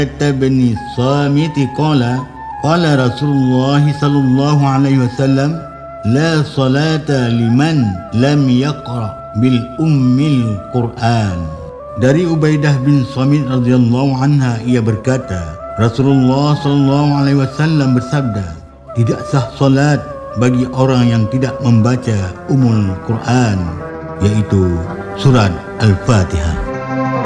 bin Samit qala Rasulullah sallallahu alaihi wasallam la salata liman lam yaqra bil ummil Quran. Dari Ubaidah bin Samit radhiyallahu anha, ia berkata, Rasulullah sallallahu alaihi wasallam bersabda, tidak sah solat bagi orang yang tidak membaca Ummul Quran, yaitu surat Al-Fatihah.